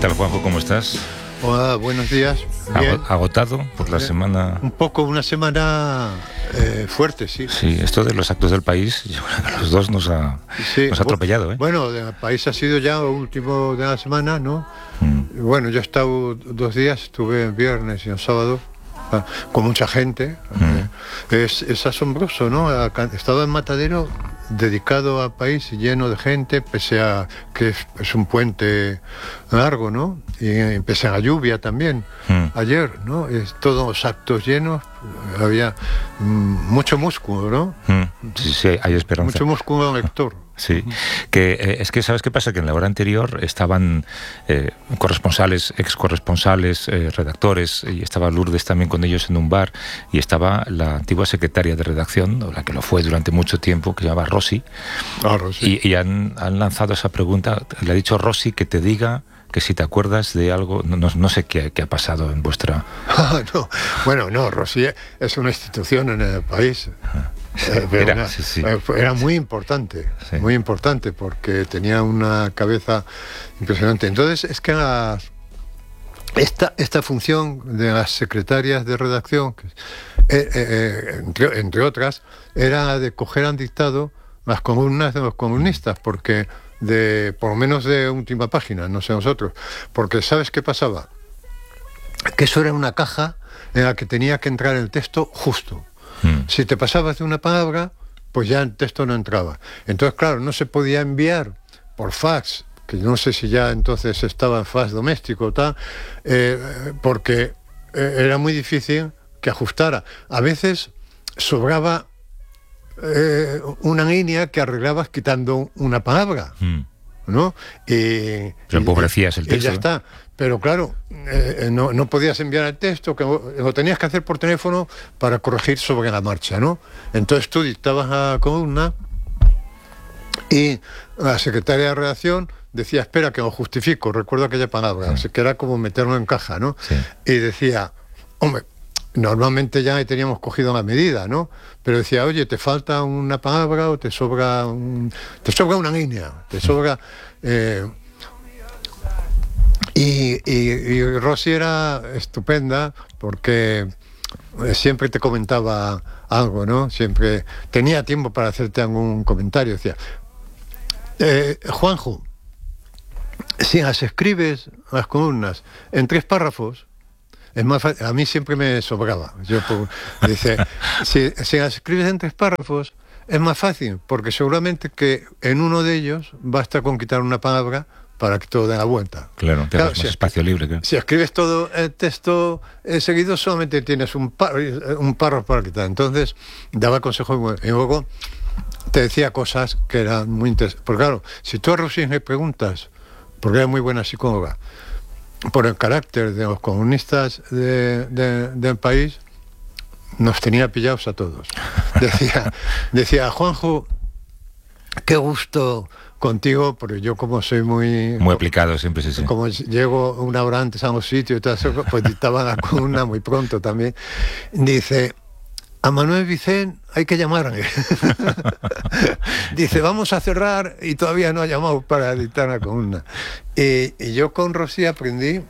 tal, Juanjo? ¿Cómo estás? Hola, buenos días. Bien. ¿Agotado por la semana? Una semana fuerte, sí. Sí, esto de los actos del país, yo creo que a los dos nos ha atropellado, ¿eh? Bueno, el país ha sido ya el último de la semana, ¿no? Bueno, yo he estado 2 días, estuve el viernes y el sábado con mucha gente. Es asombroso, ¿no? He estado en Matadero dedicado al país, lleno de gente, pese a que es un puente largo, ¿no? Y pese a la lluvia también, ayer, ¿no? Todos los actos llenos, había mucho músculo, ¿no? Sí, hay esperanza. Mucho músculo lector. Sí, que es que ¿sabes qué pasa? Que en la hora anterior estaban corresponsales, excorresponsales, redactores, y estaba Lourdes también con ellos en un bar, y estaba la antigua secretaria de redacción, o la que lo fue durante mucho tiempo, que se llamaba Rosy. Rosy. Y han lanzado esa pregunta, le ha dicho Rosy que te diga que si te acuerdas de algo, no sé qué ha pasado en vuestra... No. Bueno, no, Rosy es una institución en el país. Era muy importante, sí. Muy importante, porque tenía una cabeza impresionante. Entonces, es que esta función de las secretarias de redacción, entre otras, era de coger al dictado las columnas de los comunistas, porque por lo menos de última página, no sé nosotros, porque ¿sabes qué pasaba? Que eso era una caja en la que tenía que entrar el texto justo. Si te pasabas de una palabra, pues ya el texto no entraba. Entonces, claro, no se podía enviar por fax, que no sé si ya entonces estaba en fax doméstico o tal, porque era muy difícil que ajustara. A veces sobraba una línea que arreglabas quitando una palabra, ¿no? Pero empobrecías el texto. Y ya está. Pero claro, no podías enviar el texto, que lo tenías que hacer por teléfono para corregir sobre la marcha, ¿no? Entonces tú dictabas la columna y la secretaria de redacción decía, espera que lo justifico, recuerdo aquella palabra, sí. Que era como meterlo en caja, ¿no? Sí. Y decía, hombre, normalmente ya teníamos cogido la medida, ¿no? Pero decía, oye, te falta una palabra o te sobra una línea, te sobra... Y Rosy era estupenda porque siempre te comentaba algo, ¿no? Siempre tenía tiempo para hacerte algún comentario. Decía, Juanjo, si las escribes las columnas en 3 párrafos, es más fácil. A mí siempre me sobraba. Dice, si las escribes en 3 párrafos, es más fácil, porque seguramente que en uno de ellos basta con quitar una palabra para que todo dé la vuelta. Claro, si espacio libre. Claro. Si escribes todo el texto seguido, solamente tienes un párrafo para quitar. Entonces, daba consejos y luego te decía cosas que eran muy interesantes. Porque claro, si tú a Rosy le preguntas, porque era muy buena psicóloga, por el carácter de los comunistas del país, nos tenía pillados a todos. Decía, Juanjo, qué gusto contigo, porque yo como soy muy aplicado siempre, sí. Como llego 1 hora antes a los sitios y todo eso, pues dictaba la columna muy pronto también. Dice, a Manuel Vicent hay que llamarle. Dice, vamos a cerrar y todavía no ha llamado para dictar la columna. Y yo con Rosy aprendí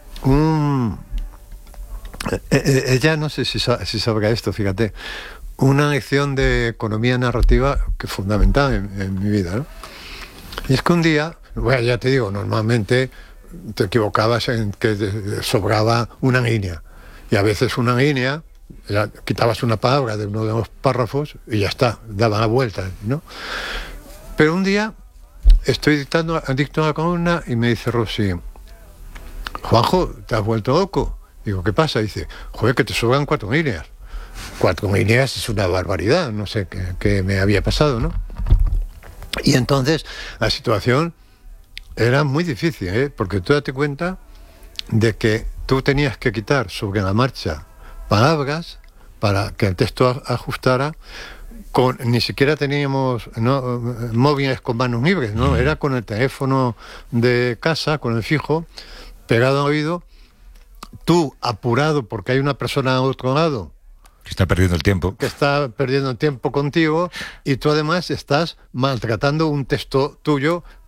ella no sé si sabrá esto, fíjate, una lección de economía narrativa que es fundamental en mi vida, ¿no? Y es que un día, bueno, ya te digo, normalmente te equivocabas en que sobraba una línea, y a veces una línea, ya quitabas una palabra de uno de los párrafos y ya está, daba la vuelta, ¿no? Pero un día estoy dictando la columna y me dice Rosy, Juanjo, ¿te has vuelto loco? Digo, ¿qué pasa? Dice, joder, que te sobran 4 líneas. 4 líneas es una barbaridad, no sé qué me había pasado, ¿no? Y entonces la situación era muy difícil, porque tú date cuenta de que tú tenías que quitar sobre la marcha palabras para que el texto ajustara. Ni siquiera teníamos móviles con manos libres, ¿no? Era con el teléfono de casa, con el fijo, pegado al oído, tú apurado porque hay una persona al otro lado que está perdiendo el tiempo. Que está perdiendo el tiempo contigo, y tú además estás maltratando un texto tuyo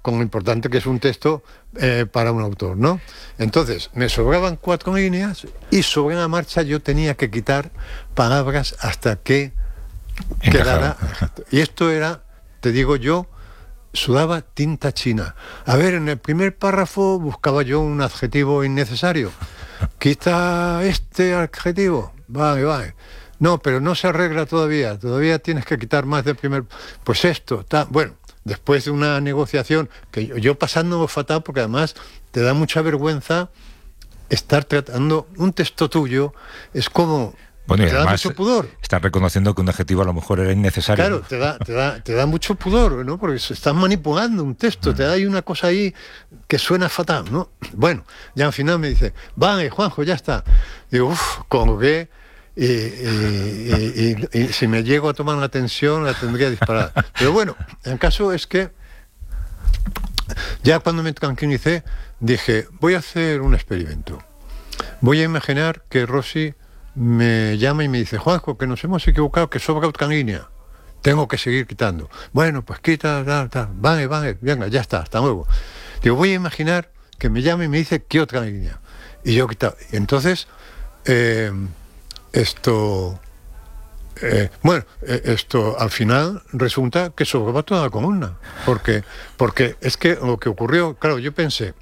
con lo importante que es un texto para un autor, ¿no? Entonces, me sobraban 4 líneas y sobre la marcha yo tenía que quitar palabras hasta que quedara. Y esto era, te digo yo, sudaba tinta china. A ver, en el primer párrafo buscaba yo un adjetivo innecesario. Quita este adjetivo. Vale. No, pero no se arregla todavía. Todavía tienes que quitar más del primer. Pues esto, está. Bueno, después de una negociación, que yo pasándolo fatal, porque además te da mucha vergüenza estar tratando un texto tuyo, es como... Bueno, y te además da mucho pudor. Estás reconociendo que un adjetivo a lo mejor era innecesario. Claro, te da mucho pudor, ¿no? Porque estás manipulando un texto, te da ahí una cosa ahí que suena fatal, ¿no? Bueno, ya al final me dice, vale, Juanjo, ya está. Digo, colgué y si me llego a tomar la tensión la tendría disparada. Pero bueno, el caso es que ya cuando me tranquilicé dije, voy a hacer un experimento. Voy a imaginar que Rossi me llama y me dice, Juanjo, que nos hemos equivocado, que sobra otra línea. Tengo que seguir quitando. Bueno, pues quita, vale, venga, ya está, hasta luego. Digo, voy a imaginar que me llama y me dice, ¿qué otra línea? Y yo quitaba. Y entonces, esto al final resulta que sobraba toda la columna. Porque es que lo que ocurrió, claro, yo pensé,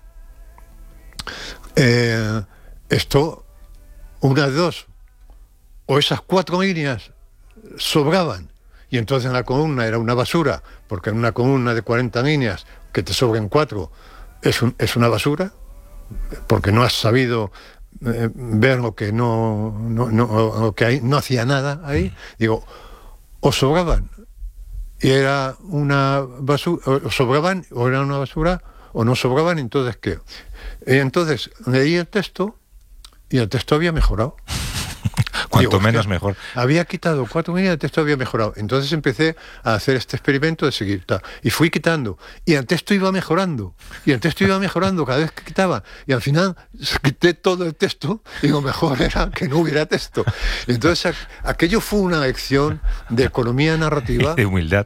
esto, una de dos, o esas 4 líneas sobraban y entonces en la columna era una basura, porque en una columna de 40 líneas que te sobren 4 es una basura, porque no has sabido ver lo que lo que no hacía nada ahí. Digo, o sobraban y era una basura, o sobraban o era una basura, o no sobraban, entonces ¿qué? Entonces leí el texto y el texto había mejorado. Cuanto menos mejor. Había quitado 4 líneas, el texto había mejorado. Entonces empecé a hacer este experimento de seguir. Y fui quitando. Y el texto iba mejorando. Y el texto iba mejorando cada vez que quitaba. Y al final quité todo el texto y lo mejor era que no hubiera texto. Entonces aquello fue una lección de economía narrativa. De humildad.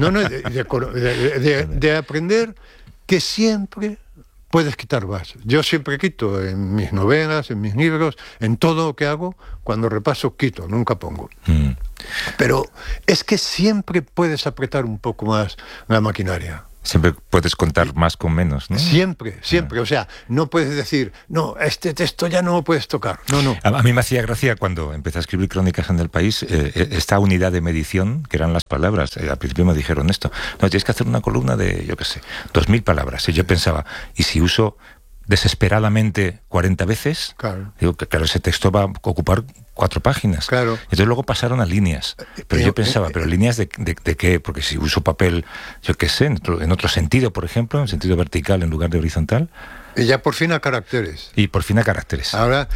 De aprender que siempre puedes quitar más. Yo siempre quito en mis novelas, en mis libros, en todo lo que hago, cuando repaso quito, nunca pongo. Pero es que siempre puedes apretar un poco más la maquinaria. Siempre puedes contar más con menos, ¿no? Siempre. O sea, no puedes decir, no, este texto ya no lo puedes tocar. No. A mí me hacía gracia cuando empecé a escribir Crónicas en El País, esta unidad de medición, que eran las palabras. Al principio me dijeron esto, no, tienes que hacer una columna de, 2000 palabras. Y yo pensaba, ¿y si uso desesperadamente 40 veces? Claro. Digo que claro, ese texto va a ocupar 4 páginas. Claro. Entonces luego pasaron a líneas. Pero yo pensaba, ¿pero líneas de qué? Porque si uso papel, en otro sentido, por ejemplo, en sentido vertical en lugar de horizontal. Y ya por fin a caracteres. Ahora,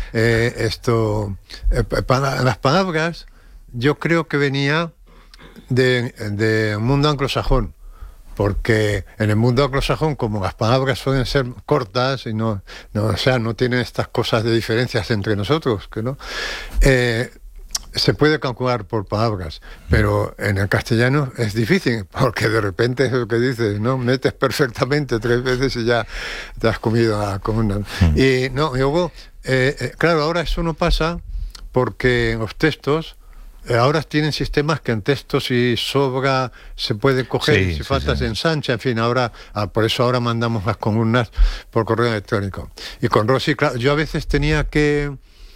para las palabras, yo creo que venía de mundo anglosajón. Porque en el mundo anglosajón, como las palabras suelen ser cortas y no tienen estas cosas de diferencias entre nosotros, que no, se puede calcular por palabras, pero en el castellano es difícil, porque de repente es lo que dices, ¿no? Metes perfectamente 3 veces y ya te has comido la columna. Y luego, claro, ahora eso no pasa porque en los textos ahora tienen sistemas que en textos si sobra se puede coger, si falta se ensancha, en fin, ahora por eso ahora mandamos las columnas por correo electrónico. Y con Rossi, claro, yo a veces tenía que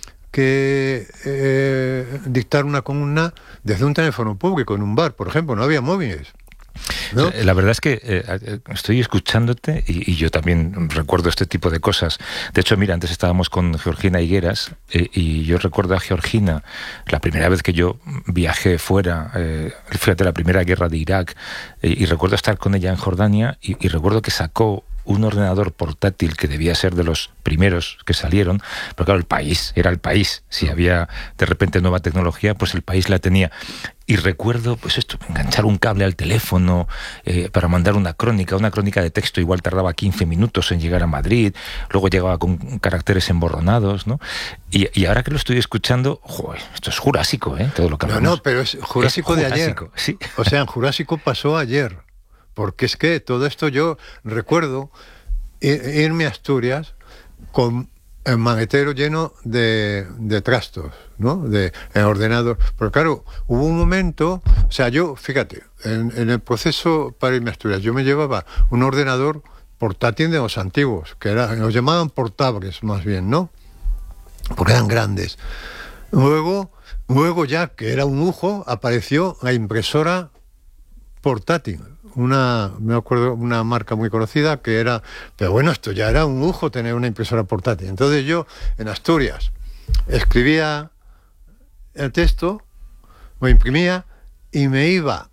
dictar una columna desde un teléfono público en un bar, por ejemplo, no había móviles, ¿no? La verdad es que estoy escuchándote y yo también recuerdo este tipo de cosas. De hecho, mira, antes estábamos con Georgina Higueras y yo recuerdo a Georgina la primera vez que yo viajé fuera, fíjate, la primera guerra de Irak, y recuerdo estar con ella en Jordania y recuerdo que sacó un ordenador portátil que debía ser de los primeros que salieron, pero claro, era el país. Si había de repente nueva tecnología, pues el país la tenía. Y recuerdo, pues esto, enganchar un cable al teléfono para mandar una crónica de texto, igual tardaba 15 minutos en llegar a Madrid, luego llegaba con caracteres emborronados, ¿no? Y ahora que lo estoy escuchando, joder, esto es jurásico, todo lo que hablamos. No, pero es jurásico de ayer. Sí. O sea, en Jurásico pasó ayer. porque es que todo esto yo recuerdo irme a Asturias con el maletero lleno de trastos, ¿no? De ordenador. Pero claro, hubo un momento, o sea, yo, fíjate, en el proceso para irme a Asturias, yo me llevaba un ordenador portátil de los antiguos, que los llamaban portables más bien, ¿no? Porque eran grandes. Luego ya, que era un lujo, apareció la impresora portátil. Me acuerdo, una marca muy conocida que era... Pero bueno, esto ya era un lujo tener una impresora portátil. Entonces yo, en Asturias, escribía el texto, lo imprimía y me iba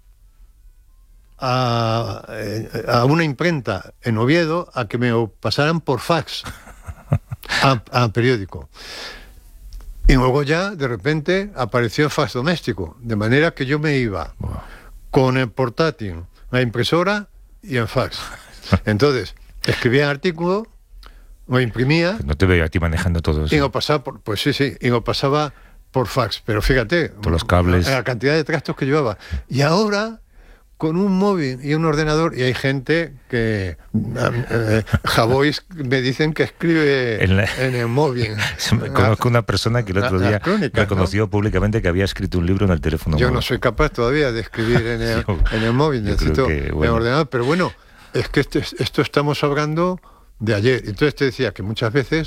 a una imprenta en Oviedo a que me lo pasaran por fax al periódico. Y luego ya, de repente, apareció el fax doméstico, de manera que yo me iba con el portátil, la impresora y el fax. Entonces, escribía el artículo, lo imprimía... No te veo a ti manejando todo eso. Y lo pasaba y lo pasaba por fax. Pero fíjate, todos los cables, la cantidad de trastos que llevaba. Y ahora, con un móvil y un ordenador, y hay gente que Javois me dicen que escribe en el móvil. Conozco una persona que el otro día reconoció, ¿no?, públicamente que había escrito un libro en el teléfono Yo móvil. No soy capaz todavía de escribir en el móvil, necesito el ordenador, pero bueno, es que esto estamos hablando de ayer. Entonces te decía que muchas veces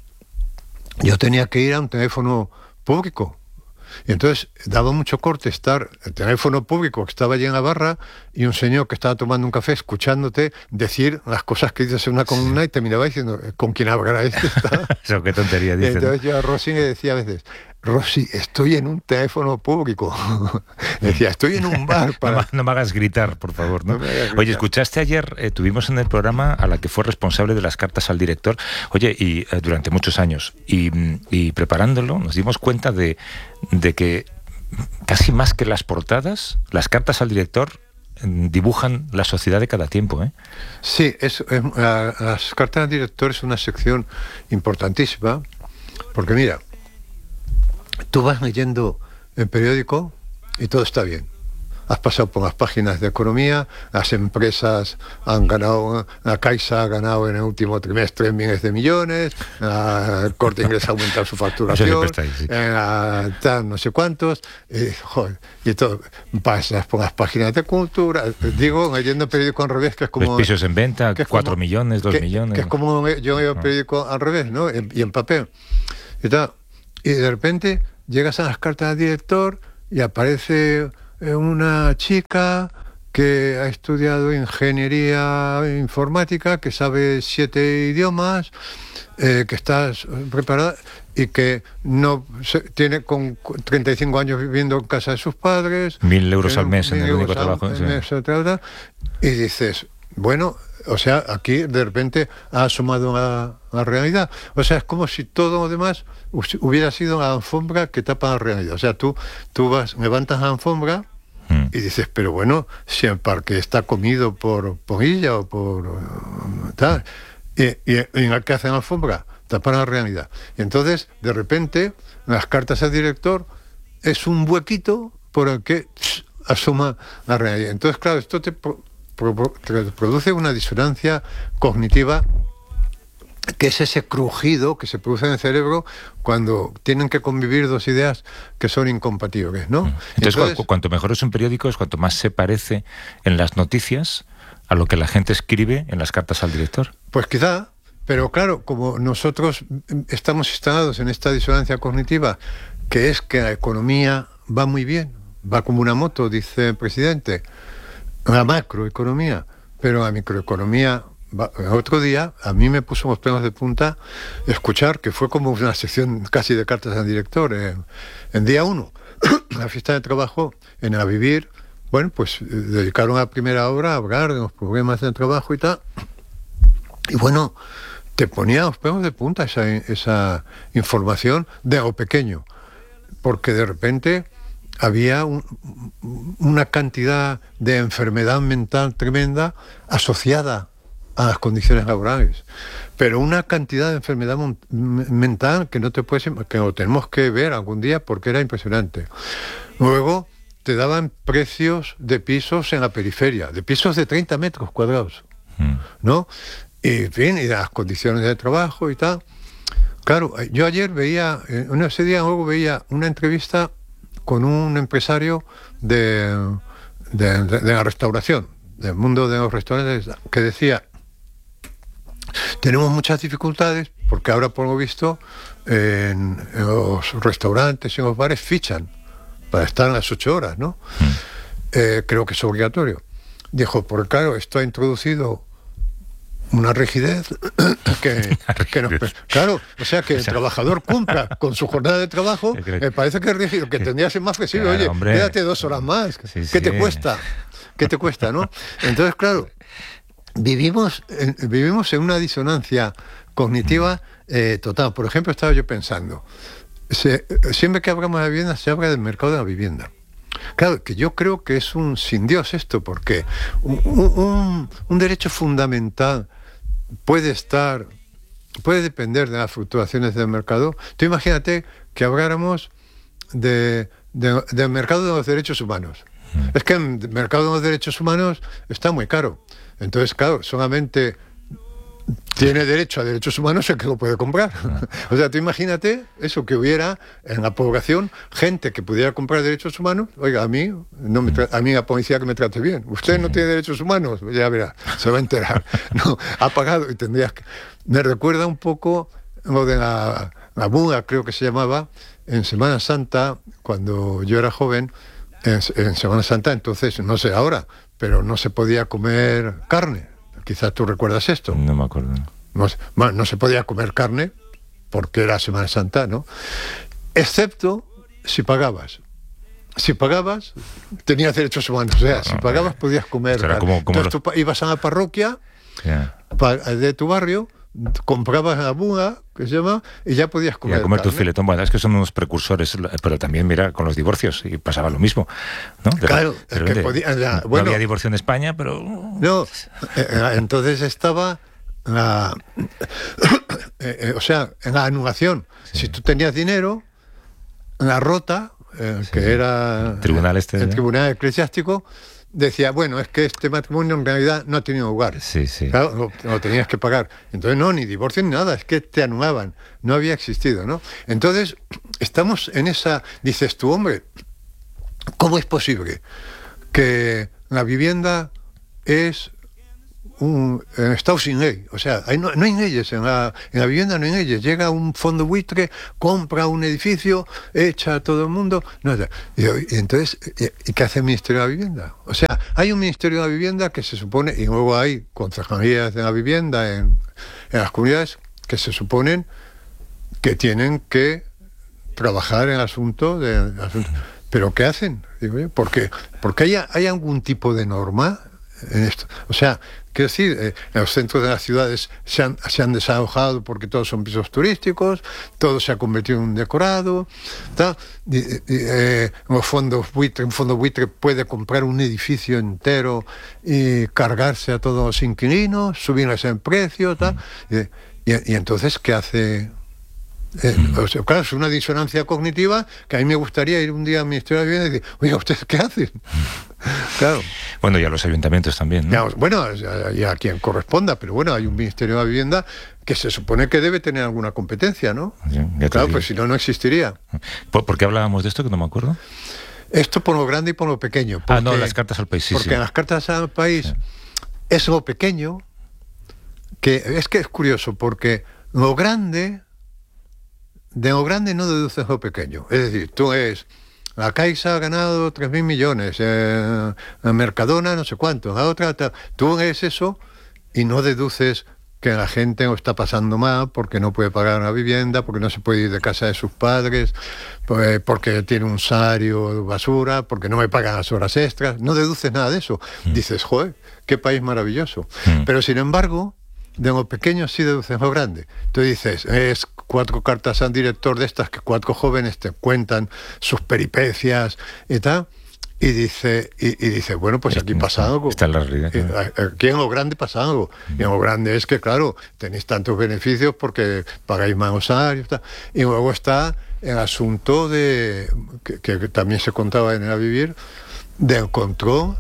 yo tenía que ir a un teléfono público. Y entonces daba mucho corte estar el teléfono público que estaba allí en la barra y un señor que estaba tomando un café escuchándote decir las cosas que dices en una columna y terminaba diciendo, ¿con quién hablará este? Eso, qué tontería dice. Entonces yo a Rosy le decía a veces, Rosy, estoy en un teléfono público. Decía, estoy en un bar. No me hagas gritar, por favor, ¿no? Oye, escuchaste ayer, tuvimos en el programa a la que fue responsable de las cartas al director, oye, y durante muchos años, y preparándolo nos dimos cuenta de que casi más que las portadas, las cartas al director dibujan la sociedad de cada tiempo, ¿eh? Sí, las cartas al director es una sección importantísima, porque mira, tú vas leyendo el periódico y todo está bien. Has pasado por las páginas de economía, las empresas han ganado, la Caixa ha ganado en el último trimestre miles de millones, el Corte Inglés ha aumentado su facturación, sí. Tal, no sé cuántos, y todo. Pasas por las páginas de cultura, digo, leyendo el periódico al revés, que es como... Los pisos en venta, 4 millones, 2 millones... Que es como yo leo el periódico al revés, ¿no? Y en papel. Y de repente llegas a las cartas del director y aparece una chica que ha estudiado ingeniería informática, que sabe 7 idiomas, que está preparada y que no tiene con 35 años viviendo en casa de sus padres. 1.000 euros al mes en el único trabajo. Y dices, bueno, o sea, aquí de repente ha asomado la realidad. O sea, es como si todo lo demás hubiera sido la alfombra que tapa la realidad. O sea, tú levantas la alfombra y dices, pero bueno, si el parque está comido por ella o por tal, y en el que hacen la alfombra, tapar la realidad. Y entonces, de repente, las cartas al director es un huequito por el que asoma la realidad. Entonces, claro, esto te produce una disonancia cognitiva, que es ese crujido que se produce en el cerebro cuando tienen que convivir dos ideas que son incompatibles, ¿no? Entonces, cuanto mejor es un periódico es cuanto más se parece en las noticias a lo que la gente escribe en las cartas al director. Pues quizá, pero claro, como nosotros estamos instalados en esta disonancia cognitiva, que es que la economía va muy bien, va como una moto, dice el presidente, la macroeconomía, pero la microeconomía... El otro día a mí me puso los pelos de punta escuchar que fue como una sección casi de cartas al director en día 1, la fiesta de trabajo en A Vivir. Bueno, pues dedicaron a primera hora a hablar de los problemas del trabajo y tal, y bueno, te ponía los pelos de punta esa información de lo pequeño, porque de repente había una cantidad de enfermedad mental tremenda asociada a las condiciones laborales, pero una cantidad de enfermedad mental que no te puedes, que lo tenemos que ver algún día porque era impresionante. Luego te daban precios de pisos en la periferia, de pisos de 30 metros cuadrados, ¿no? Y, en fin, y las condiciones de trabajo y tal. Claro, yo ayer veía, ese día luego veía una entrevista con un empresario de la restauración, del mundo de los restaurantes, que decía: tenemos muchas dificultades porque ahora, por lo visto, en los restaurantes y en los bares fichan para estar a las 8 horas, ¿no? Creo que es obligatorio. Dijo, porque claro, esto ha introducido una rigidez que nos... Claro, o sea, que el trabajador cumpla con su jornada de trabajo, me parece que es rígido, que tendría que ser más flexible. Claro, oye, hombre, quédate 2 horas más. Sí, ¿qué te cuesta? ¿Qué te cuesta, no? Entonces, claro, vivimos en una disonancia cognitiva total. Por ejemplo, estaba yo pensando, siempre que hablamos de vivienda, se habla del mercado de la vivienda. Claro, que yo creo que es un sin Dios esto, porque un derecho fundamental puede depender de las fluctuaciones del mercado. Tú imagínate que habláramos del mercado de los derechos humanos. Es que el mercado de los derechos humanos está muy caro. Entonces, claro, solamente tiene derecho a derechos humanos el que lo puede comprar. O sea, tú imagínate eso, que hubiera en la población gente que pudiera comprar derechos humanos. Oiga, a mí la policía que me trate bien. Usted no tiene derechos humanos, ya verá, se va a enterar. No, ha pagado y tendrías que... Me recuerda un poco lo de la muga, creo que se llamaba, en Semana Santa, cuando yo era joven, en Semana Santa, entonces, no sé ahora, pero no se podía comer carne. Quizás tú recuerdas esto. No me acuerdo. No se podía comer carne porque era Semana Santa, ¿no? Excepto si pagabas. Si pagabas, tenías derechos humanos. O sea, si pagabas, podías comer carne. Entonces tú ibas a la parroquia de tu barrio, comprabas la muga, que se llama, y ya podías comer. Y a comer tu filetón. Bueno, es que son unos precursores, pero también, mira, con los divorcios, y pasaba lo mismo, ¿no? Claro, es que no había divorcio en España, pero... No, entonces estaba o sea, en la anulación. Sí. Si tú tenías dinero, la rota, que era el tribunal eclesiástico, decía, bueno, es que este matrimonio en realidad no ha tenido lugar. Sí. Claro, lo tenías que pagar. Entonces, no, ni divorcio ni nada, es que te anulaban. No había existido, ¿no? Entonces, estamos en esa... Dices tú, hombre, ¿cómo es posible que la vivienda es un estado sin ley? O sea, no hay leyes en la vivienda, no hay leyes. Llega un fondo buitre, compra un edificio, echa a todo el mundo. No, y entonces, ¿y qué hace el Ministerio de la Vivienda? O sea, hay un Ministerio de la Vivienda que se supone, y luego hay concejalías de la vivienda en las comunidades que se suponen que tienen que trabajar en el asunto. ¿Pero qué hacen? Digo yo, porque hay algún tipo de norma en esto. O sea, quiero decir, en los centros de las ciudades se han desalojado porque todos son pisos turísticos, todo se ha convertido en un decorado, tal. Los fondos buitre, un fondo buitre puede comprar un edificio entero y cargarse a todos los inquilinos, subirles en precio, tal. Y entonces, ¿qué hace? O sea, claro, es una disonancia cognitiva que a mí me gustaría ir un día al Ministerio de la Vivienda y decir, oiga, ¿ustedes qué hacen? Claro. Bueno, y a los ayuntamientos también, ¿no? Bueno, y a quien corresponda, pero bueno, hay un Ministerio de la Vivienda que se supone que debe tener alguna competencia, ¿no? Ya claro, pues si no, no existiría. ¿Por qué hablábamos de esto, que no me acuerdo? Esto por lo grande y por lo pequeño. No, las cartas al país, sí. Porque en las cartas al país es lo pequeño, que es curioso, porque de lo grande no deduces lo pequeño. Es decir, tú la Caixa ha ganado 3.000 millones, la Mercadona no sé cuánto, la otra, tú ves eso y no deduces que la gente lo está pasando mal porque no puede pagar una vivienda, porque no se puede ir de casa de sus padres, porque tiene un salario de basura, porque no me pagan las horas extras. No deduces nada de eso. Dices, joder, qué país maravilloso. Pero sin embargo, de lo pequeño sí deduces lo grande. Tú dices, 4 cartas al director de estas que 4 jóvenes te cuentan sus peripecias y tal, y dice, bueno, pues aquí pasa algo. Está en la realidad. Aquí en lo grande pasa algo. Y en lo grande es que, claro, tenéis tantos beneficios porque pagáis más salarios, tal. Y luego está el asunto que también se contaba en el A Vivir, del control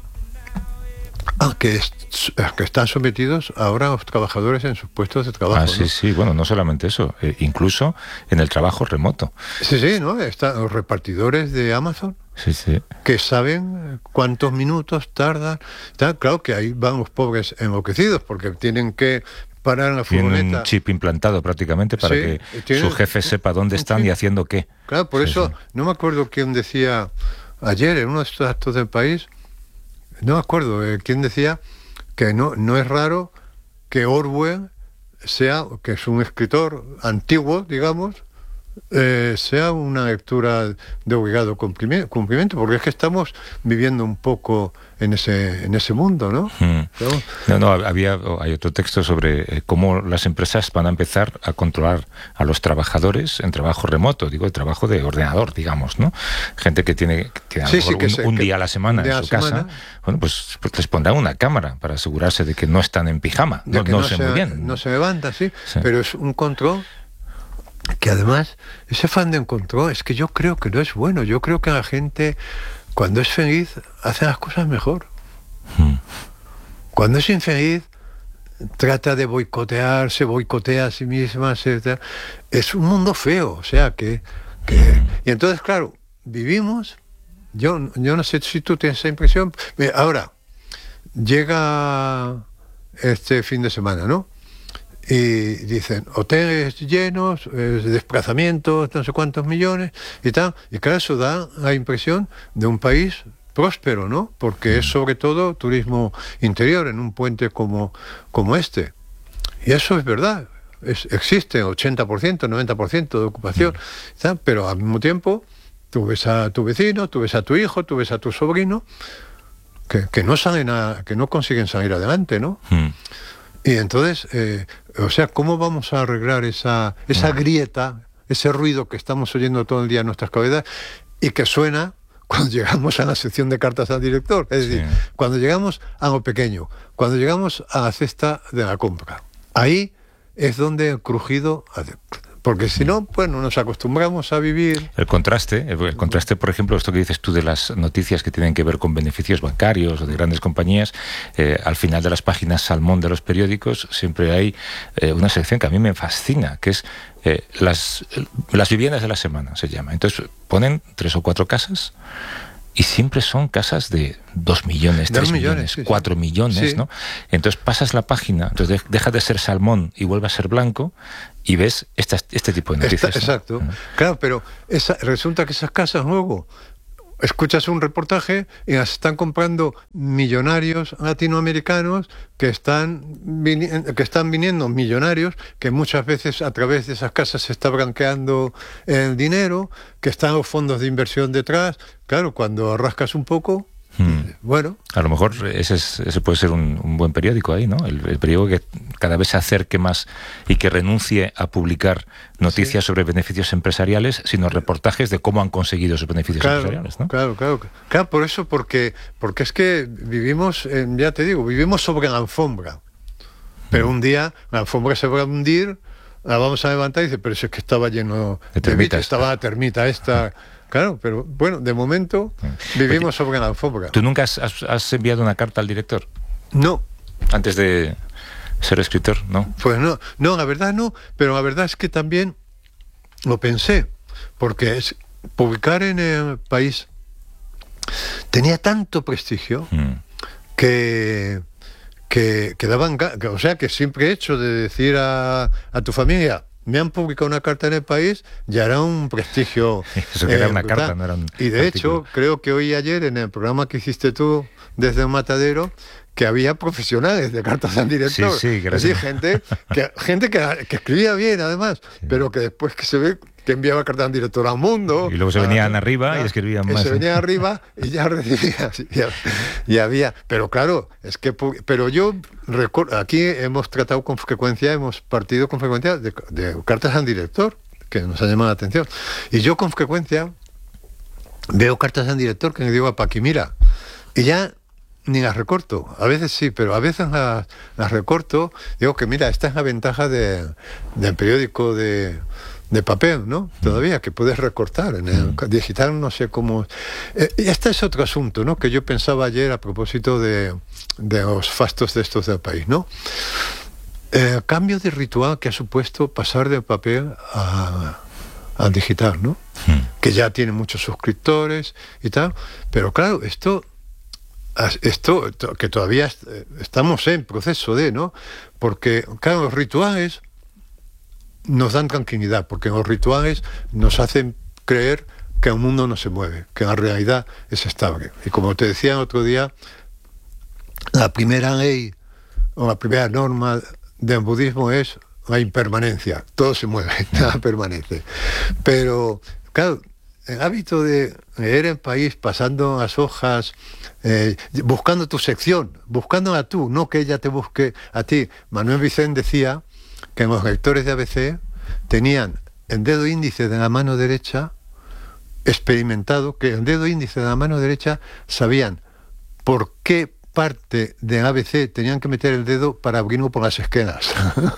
que están sometidos ahora los trabajadores en sus puestos de trabajo. Sí, sí, bueno, no solamente eso, incluso en el trabajo remoto. Sí, ¿no? Están los repartidores de Amazon, que saben cuántos minutos tardan. Claro que ahí van los pobres enloquecidos, porque tienen que parar en la furgoneta. Tienen un chip implantado prácticamente para que su jefe sepa dónde están y haciendo qué. Claro, por eso, no me acuerdo quién decía ayer en uno de estos actos del país, no me acuerdo quién decía que no es raro que Orwell que es un escritor antiguo, digamos, sea una lectura de obligado cumplimiento, porque es que estamos viviendo un poco en ese mundo, ¿no? Hay otro texto sobre cómo las empresas van a empezar a controlar a los trabajadores en trabajo remoto, digo, el trabajo de ordenador, digamos, ¿no? Gente que tiene un día a la semana en su casa, bueno, pues les pondrán una cámara para asegurarse de que no están en pijama, no sé muy bien. No se levanta, sí, pero es un control que además, ese afán de control, es que yo creo que no es bueno. Yo creo que la gente, cuando es feliz, hace las cosas mejor. Cuando es infeliz, trata de se boicotea a sí misma, etc. Es un mundo feo, o sea que y entonces, claro, vivimos, yo no sé si tú tienes esa impresión. Ahora, llega este fin de semana, ¿no? Y dicen, hoteles llenos, desplazamientos, no sé cuántos millones y tal, y claro, eso da la impresión de un país próspero, ¿no? Porque es sobre todo turismo interior en un puente como este. Y eso es verdad, existe 80%, 90% de ocupación, ¿sabes? Pero al mismo tiempo tú ves a tu vecino, tú ves a tu hijo, tú ves a tu sobrino que no salen que no consiguen salir adelante, ¿no? Y entonces, o sea, ¿cómo vamos a arreglar esa grieta, ese ruido que estamos oyendo todo el día en nuestras cabezas y que suena cuando llegamos a la sección de cartas al director? Es decir, cuando llegamos a lo pequeño, cuando llegamos a la cesta de la compra. Ahí es donde el crujido... Porque si no, bueno, nos acostumbramos a vivir... El contraste, por ejemplo, esto que dices tú de las noticias que tienen que ver con beneficios bancarios o de grandes compañías, al final de las páginas salmón de los periódicos siempre hay una sección que a mí me fascina, que es las viviendas de la semana, se llama. Entonces ponen 3 o 4 casas y siempre son casas de 2 millones, 3 millones, 4 millones, ¿no? Entonces pasas la página, entonces deja de ser salmón y vuelve a ser blanco y ves este tipo de noticias. Exacto. Claro, pero resulta que esas casas luego escuchas un reportaje y las están comprando millonarios latinoamericanos que están viniendo millonarios, que muchas veces a través de esas casas se está blanqueando el dinero, que están los fondos de inversión detrás. Claro, cuando rascas un poco, bueno... A lo mejor ese puede ser un buen periódico ahí, ¿no? El periódico que cada vez se acerque más y que renuncie a publicar noticias sobre beneficios empresariales, sino reportajes de cómo han conseguido esos beneficios empresariales, ¿no? Claro, por eso, porque es que vivimos, ya te digo, vivimos sobre la alfombra. Pero un día la alfombra se va a hundir, la vamos a levantar y dice, pero si es que estaba lleno de termitas, estaba la termita esta... Claro, pero bueno, de momento vivimos sobre la alfombra. ¿Tú nunca has enviado una carta al director? No. Antes de ser escritor, ¿no? Pues no, la verdad no, pero la verdad es que también lo pensé, porque publicar en El País tenía tanto prestigio que daban, o sea, que simple hecho de decir a tu familia, me han publicado una carta en El País, ya era un prestigio. Eso que era una carta, no era un Y de hecho, creo que hoy y ayer en el programa que hiciste tú desde el Matadero, que había profesionales de cartas al director. Sí, gracias. Gente que escribía bien, además, pero que después que se ve que enviaba cartas al director al Mundo. Y luego se venían arriba y escribían más. Se venían arriba y ya recibía. Y había. Pero claro, es que. Pero yo recuerdo, aquí hemos partido con frecuencia de cartas al director, que nos ha llamado la atención. Y yo con frecuencia veo cartas al director que le digo a Paqui, mira, y ya ni las recorto. A veces sí, pero a veces las recorto. Digo que mira, esta es la ventaja del periódico de de papel, ¿no? Todavía, que puedes recortar. En el digital no sé cómo... y este es otro asunto, ¿no? Que yo pensaba ayer a propósito de los fastos de estos del país, ¿no? El cambio de ritual que ha supuesto pasar del papel al digital, ¿no? Que ya tiene muchos suscriptores y tal, pero claro, esto que todavía estamos en proceso de, ¿no? Porque, claro, los rituales nos dan tranquilidad, porque los rituales nos hacen creer que el mundo no se mueve, que la realidad es estable. Y como te decía el otro día, la primera ley o la primera norma del budismo es la impermanencia. Todo se mueve, nada permanece. Pero, claro, el hábito de leer el país, pasando las hojas, buscando tu sección, buscándola tú, no que ella te busque a ti. Manuel Vicente decía que los lectores de ABC tenían el dedo índice de la mano derecha experimentado, que el dedo índice de la mano derecha sabían por qué parte del ABC tenían que meter el dedo para abrirlo por las esquinas.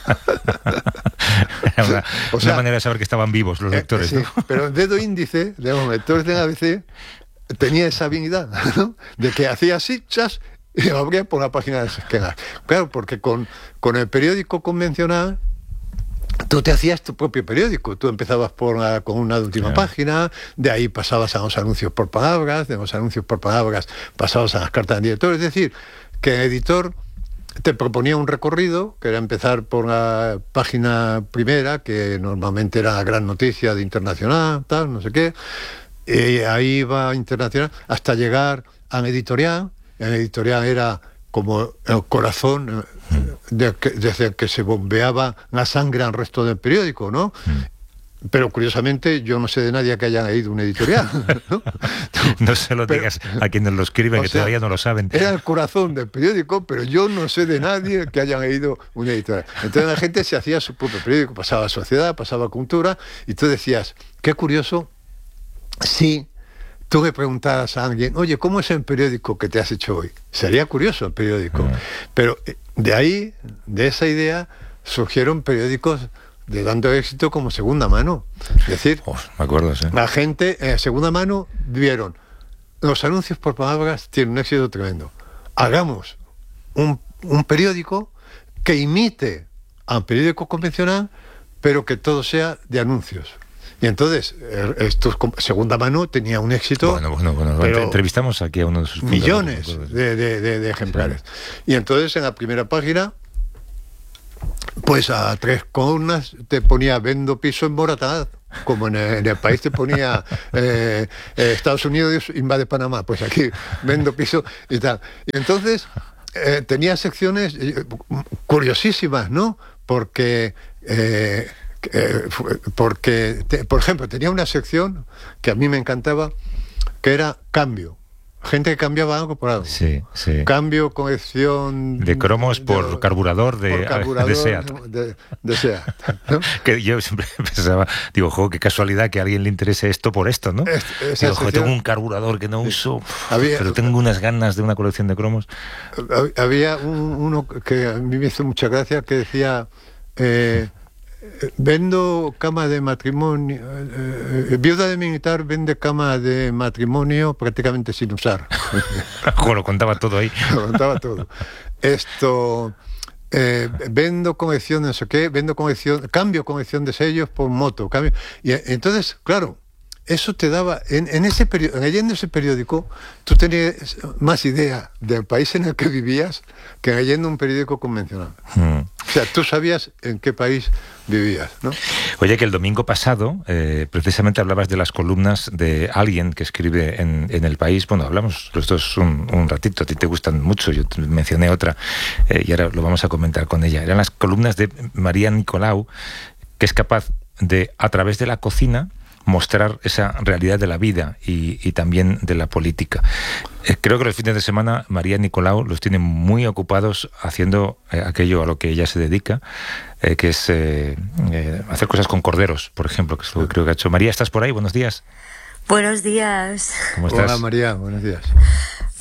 Una manera de saber que estaban vivos los lectores, sí, ¿no? Pero el dedo índice de los lectores del ABC tenía esa habilidad, ¿no? De que hacía así, chas, y lo abría por la página de las esquinas. Claro, porque con el periódico convencional tú te hacías tu propio periódico. Tú empezabas con una última página, de ahí pasabas a los anuncios por palabras, de los anuncios por palabras pasabas a las cartas del director. Es decir, que el editor te proponía un recorrido, que era empezar por la página primera, que normalmente era la gran noticia de Internacional, tal, no sé qué, y ahí iba Internacional, hasta llegar al editorial. El editorial era como el corazón desde el que se bombeaba la sangre al resto del periódico, ¿no? Pero curiosamente yo no sé de nadie que haya leído un editorial, ¿no? No se lo digas a quienes lo escriben, que todavía no lo saben. Era el corazón del periódico, pero yo no sé de nadie que haya leído un editorial. Entonces la gente se hacía su propio periódico, pasaba a Sociedad, pasaba a Cultura, y tú decías, qué curioso, si tú le preguntaras a alguien, oye, ¿cómo es el periódico que te has hecho hoy? Sería curioso el periódico. Pero de ahí, de esa idea, surgieron periódicos de tanto éxito como Segunda Mano. Es decir, me acuerdo, sí. La gente en Segunda Mano vieron, los anuncios por palabras tienen un éxito tremendo. Hagamos un periódico que imite al periódico convencional, pero que todo sea de anuncios. Y entonces, Segunda Mano tenía un éxito... Bueno, entrevistamos aquí a uno de sus millones de ejemplares. Sí. Y entonces, en la primera página, pues a 3 columnas te ponía vendo piso en Morataz, como en el país te ponía Estados Unidos invade Panamá, pues aquí vendo piso y tal. Y entonces tenía secciones curiosísimas, ¿no? Porque por ejemplo, tenía una sección que a mí me encantaba, que era cambio. Gente que cambiaba algo por algo. Sí. Cambio, corrección... De cromos por carburador de SEAT. De SEAT, ¿no? Que yo siempre pensaba, digo, qué casualidad que a alguien le interese esto por esto, ¿no? Digo, tengo un carburador que no uso, pero tengo unas ganas de una colección de cromos. Había uno que a mí me hizo mucha gracia, que decía... vendo cama de matrimonio, viuda de militar vende cama de matrimonio prácticamente sin usar. Lo contaba todo ahí. Lo contaba todo. Vendo colección de no sé qué, cambio colección de sellos por moto, cambio. Y entonces, claro, eso te daba, leyendo ese periódico, tú tenías más idea del país en el que vivías que leyendo un periódico convencional. O sea, tú sabías en qué país vivías, ¿no? Oye, que el domingo pasado, precisamente hablabas de las columnas de alguien que escribe en El País. Bueno, hablamos los dos un ratito, a ti te gustan mucho, yo te mencioné otra, y ahora lo vamos a comentar con ella. Eran las columnas de María Nicolau, que es capaz de, a través de la cocina, mostrar esa realidad de la vida y también de la política. Creo que los fines de semana María Nicolau los tiene muy ocupados haciendo aquello a lo que ella se dedica, que es hacer cosas con corderos, por ejemplo, que es lo que creo que ha hecho. María, ¿estás por ahí? Buenos días. Buenos días. ¿Cómo estás? Hola María, buenos días.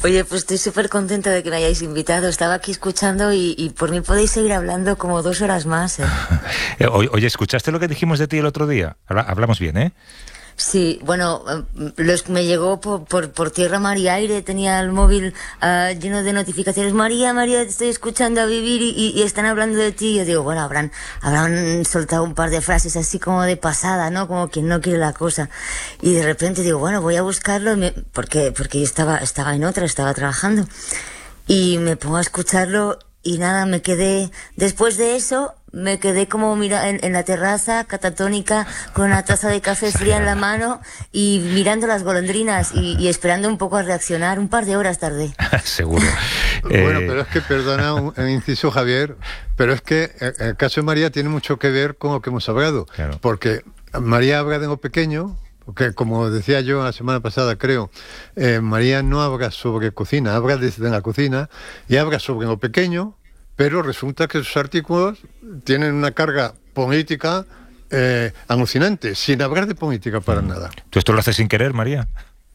Oye, pues estoy súper contenta de que me hayáis invitado. Estaba aquí escuchando y por mí podéis seguir hablando como 2 horas más. Oye, ¿escuchaste lo que dijimos de ti el otro día? Hablamos bien, ¿eh? Sí, bueno, me llegó por tierra, mar y aire. Tenía el móvil lleno de notificaciones. María, te estoy escuchando a Vivir y están hablando de ti. Yo digo, bueno, habrán soltado un par de frases así como de pasada, ¿no? Como quien no quiere la cosa. Y de repente digo, bueno, voy a buscarlo porque yo estaba en otra, estaba trabajando. Y me pongo a escucharlo y nada, me quedé, después de eso, me quedé como en la terraza, catatónica, con una taza de café fría en la mano y mirando las golondrinas y esperando un poco a reaccionar. Un par de horas tardé. Seguro. Bueno, pero es que, perdona un inciso, Javier, pero es que el caso de María tiene mucho que ver con lo que hemos hablado. Claro. Porque María habla de lo pequeño, porque como decía yo la semana pasada, creo, María no habla sobre cocina, habla desde la cocina y habla sobre lo pequeño, pero resulta que sus artículos tienen una carga política alucinante, sin hablar de política para nada. ¿Tú esto lo haces sin querer, María?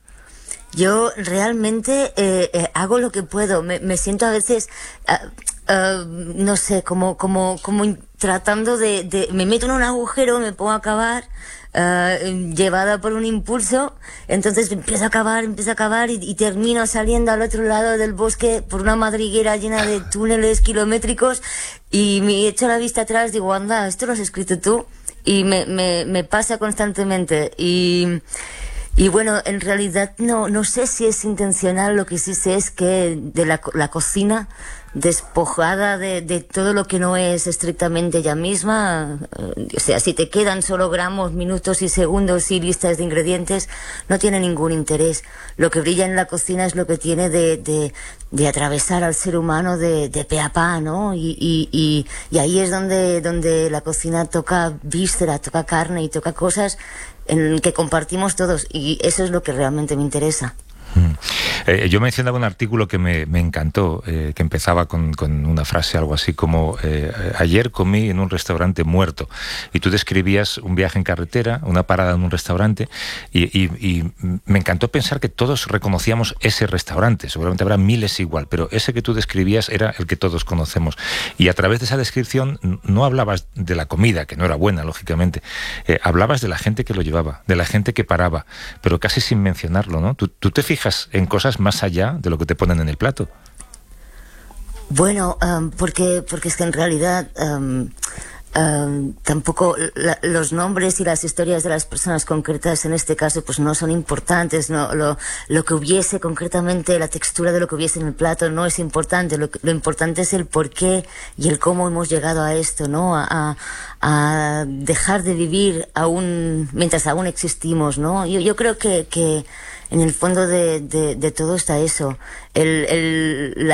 Yo realmente hago lo que puedo. Me siento a veces, no sé, como tratando de... Me meto en un agujero, me pongo a cavar, llevada por un impulso, entonces empiezo a cavar y termino saliendo al otro lado del bosque por una madriguera llena de túneles kilométricos y me echo la vista atrás, digo, anda, esto lo has escrito tú, y me pasa constantemente y bueno, en realidad no sé si es intencional. Lo que sí sé es que de la cocina, despojada de todo lo que no es estrictamente ella misma, o sea, si te quedan solo gramos, minutos y segundos y listas de ingredientes, no tiene ningún interés. Lo que brilla en la cocina es lo que tiene de atravesar al ser humano de pe a pa, ¿no? Y ahí es donde la cocina toca víscera, toca carne y toca cosas en que compartimos todos, y eso es lo que realmente me interesa. Yo mencionaba un artículo que me encantó, que empezaba con una frase algo así como ayer comí en un restaurante muerto, y tú describías un viaje en carretera, una parada en un restaurante, y me encantó pensar que todos reconocíamos ese restaurante. Seguramente habrá miles igual, pero ese que tú describías era el que todos conocemos, y a través de esa descripción no hablabas de la comida, que no era buena, lógicamente, hablabas de la gente que lo llevaba, de la gente que paraba, pero casi sin mencionarlo, ¿no? ¿Tú te fijas en cosas más allá de lo que te ponen en el plato? Bueno, porque es que en realidad tampoco los nombres y las historias de las personas concretas en este caso pues no son importantes, no, lo que hubiese concretamente, la textura de lo que hubiese en el plato no es importante. Lo importante es el por qué y el cómo hemos llegado a esto, ¿no? A dejar de vivir mientras aún existimos, ¿no? Yo creo que en el fondo de todo está eso, la